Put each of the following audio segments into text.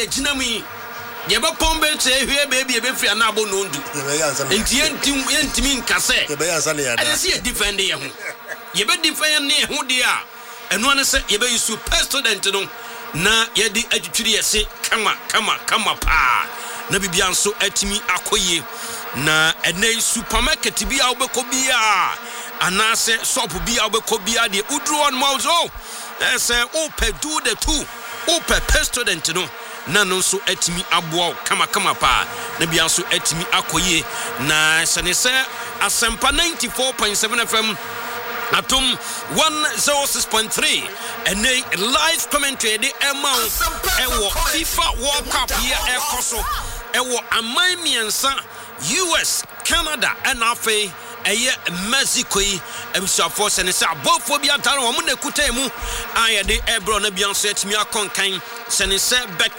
ye ginami ye ba pombe che hwe baby be free na abo no ndu enti yentimi nkase ye be yansa ne ya I see a defend ye ho ye be defend ne ho dia eno ane se ye be use president no na ye di atwitwiri ye se kama pa na bibia nso atimi akoye na ene supermarket bi a obekọ bia anase shop bi a obekọ bia de udru on mauzo say ope do the two ope president no na no nso atimi aboa kama pa na bia nso atimi akoye na sene se asempa 94.7 FM atom 106.3 and live commentary the amount ewo FIFA World Cup here ekoso ewo amamiensa US Canada and afa Mexico emsua force and say abofo bia tare wo na kuta mu aye de ebro na bia nso atimi akonkan sene say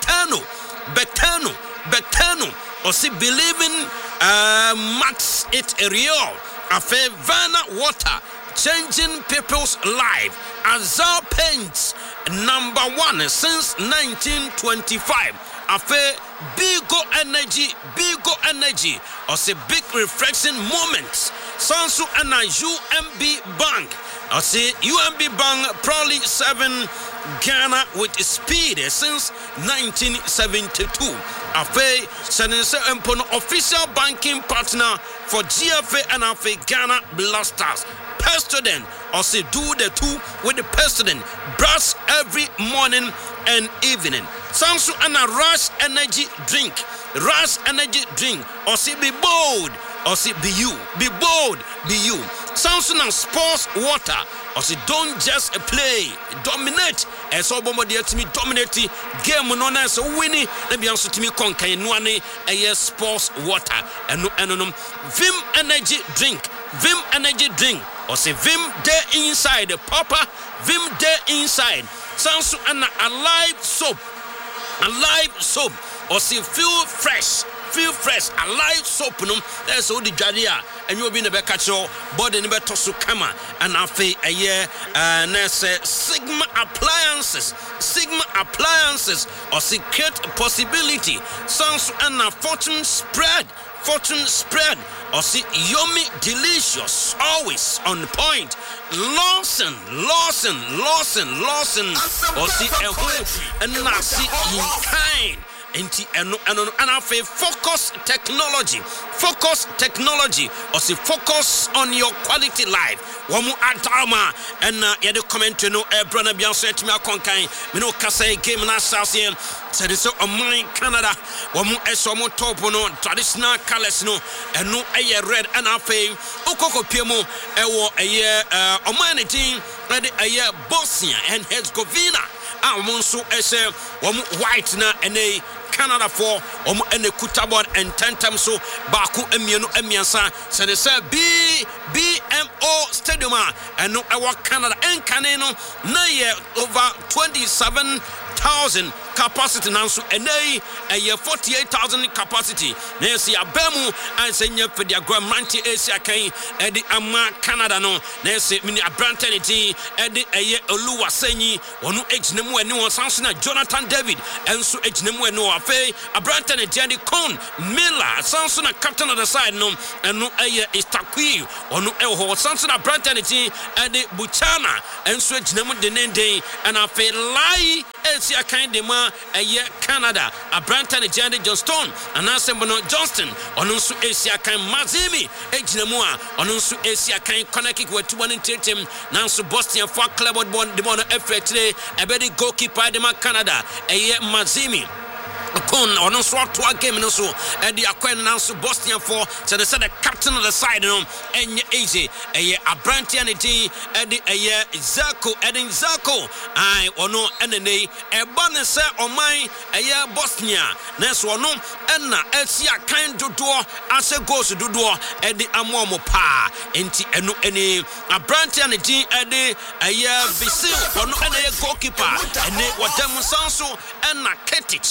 Betano or see believing max it real afa Vanna water changing people's life. Azar Paints #1 since 1925. Afe Bigo Energy or say big reflection moments. Sansu and UMB Bank or say UMB Bank proudly serving Ghana with speed since 1972. Afe Senense Empono official banking partner for GFA and Afe Ghana Blasters. President or say do the two with the president brush every morning and evening. Samsu and a Rush energy drink or say be bold or say be you, be bold, be you. Samsu and sports water or say don't just play, dominate. And so bombo de to me dominate game no na so winning na be anso to me konkan no ane sports water and no Vim energy drink or say Vim there inside the Papa Vim there inside Samsu and a live soap or say feel fresh alive soap no that's all the jadia and you will be in the back at your body in the tosu kama and afi a year Sigma appliances or secret possibility sounds and a fortune spread or see yummy delicious always on point Lawson or see a whole and nasi in kind and focus technology or see focus on your quality life wamu atama and ya de comment no brother bia so etimi akonkan me no kasa game na assassin said so on Canada wamu eso mo top no traditional colors no eno red and afi okoko piemo ewo omani team ready Bosnia and Herzegovina amonso ese wamu white na ene Canada for ene kutabon and 10 times so baku emienu emiansa sene say BMO Stadium and no our Canada and Caneno na ye over 27,000 capacity now so and a 48,000 capacity na see abemu and say nya for their grandmanti Asia kan e di ama Canada no na say mini abrantanity e di Oluwa Senyi onu ejinemu eni won Sansona Jonathan David enso ejinemu eni afa abrantanity and Con Miller Sansona captain of the side no eno Istakui onu ho Sansona abrantanity and Buchana enso ejinemu denende and afa lai Asia kan de ma Canada Abrantan Jande Johnston and Ansembono Johnston onunsu Asia kan Mazimi ejinamu a onunsu Asia kan Konaki wetu one team nansu Boston for club bon de mono effectre ebedi goalkeeper de Canada Mazimi Kon on so to a game no so and the acquaintance nansu Boston for so they said the captain of the side no enye easy abrantianity edi Zako I ono enene ebane se oman Bosnia na so ono enna esia kan dodo ase goals dodo edi amomo pa enti eno ene abrantianity edi Bisil ono ene goalkeeper ene wadam sanso enna Ketic enso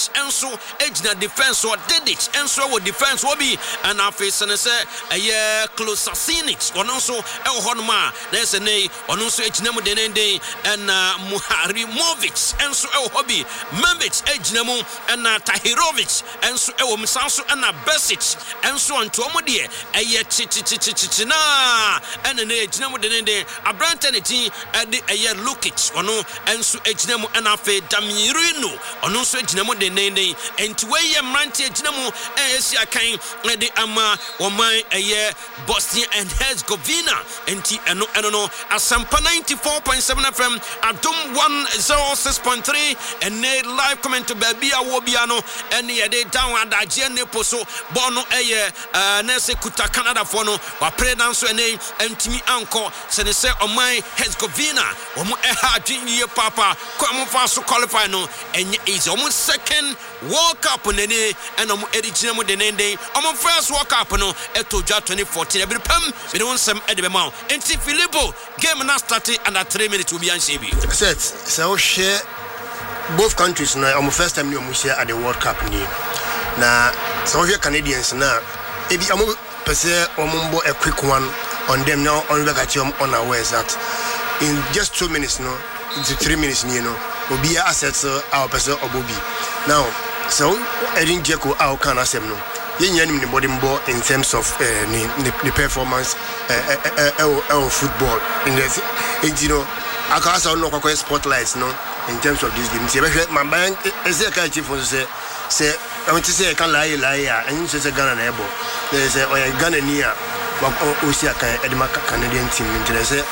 ejina defense or did it and so with defense will be and our face and say a year closer seen it or also El Honma there's a nay or also ejinamu denende and Muharimovic and so El Hobby Mambic ejinamu and Tahirovic and so El Misanso and Besic and so on to Omodie a year chichina and an ejinamu denende a brand energy and a year look it or no and so ejinamu and afe Damirino or no so ejinamu denende and to way a manti ejinamu Asia kind the ama or my a year Bosnia and Herzegovina and T and no Asampa 94.7 FM Adum 106.3 and live comment to Babia Wobiano and the day down at Ajene Poso Bono Aye Nese Kuta Canada Fono or Predanso and Timi Anko Senese or my Herzegovina or Eha Junior Papa come fast qualify no and is almost second World Cup on the day and Edichinamo de Nende on first World Cup no Etoja 2014 every pam we don't some Edibamau and Filippo game now started under 3 minutes will be unshaby. Set so share both countries now on first time we share at the World Cup now some of your Canadians now if you per se a quick one on them now on the on our ways that in just 2 minutes no into 3 minutes will be assets our person or Bobby now so Edin Jeko our can asem no yen body more in terms of the performance football in the I can't no spotlights no in terms of this game. My bank is a kind of say I want to say I can lie and you say Ghana able. There is a Ghana near Canadian team in so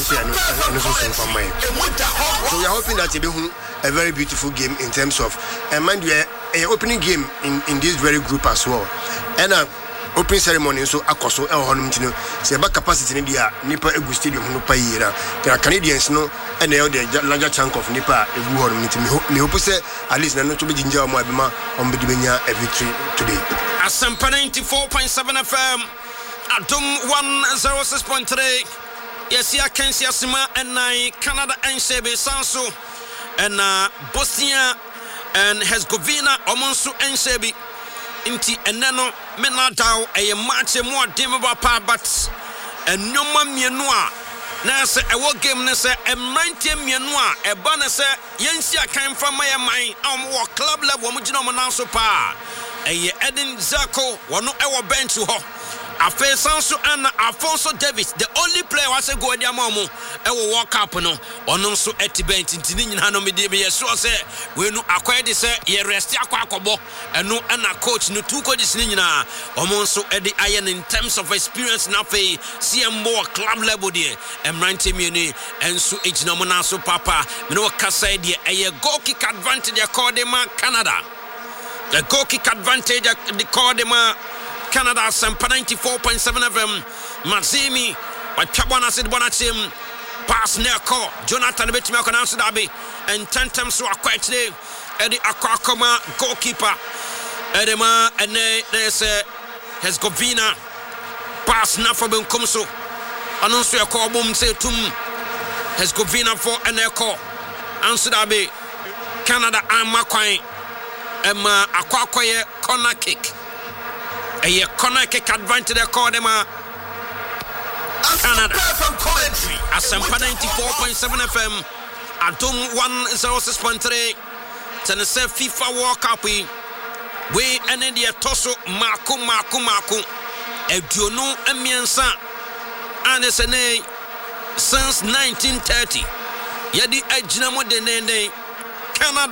we are hoping that it will be a very beautiful game in terms of and mind you an opening game in this very group as well. And opening ceremony so akoso El Honum say back capacity in the Nipa Egu Stadium no pa yira. There are Canadians no and they the larger chunk of Nipa Egu Honum. Me hope say at least na no to be ginger mo abema on be benya a victory today. Asampa 94.7 FM Adum 106.3 yes ya Kensia Sima and Canada and Shebe Sanso and Bosnia and Herzegovina omonso and Shebe inti eneno menadaw a match more dimba pa but and nyoma mienu a na se ewo game ne se e 90 mienu a e ba ne se yensi akan from my mind am club level mo gina mo nanso pa e Edin Zako wono ewo bench ho Afe Sanso and Alfonso Davis, the only player was a go dia momo e wo walk up no ono so etibent ntini nyina no mede be yeso se we no akwai de se ye rest akwakobo eno na coach no two coaches ni nyina omo so e de ayen in terms of experience na fe CMO club level de emrante mieni enso ejina mo na so papa me no kasa de e goal kick advantage called them Canada. The goal kick advantage the called them Canada Sampa 94.7 FM Mazimi Wachabwana said Bonachim pass Neko Jonathan Bettimako announced Dabi and 10 times so quite today Eddie Akwakoma goalkeeper Edema and there's Herzegovina pass Nafabun Kumso announce your call boom say tum Herzegovina for Eneko answer Dabi Canada Amakwai Emma Akwakoye corner kick. A corner kick advantage they call them Canada. Asampa 94.7 FM Adum 106.3 Tennessee FIFA World Cup we ended the Toso Maku Eduno Emiensa and since 1930 Yadi Ejinamo de Nene Canada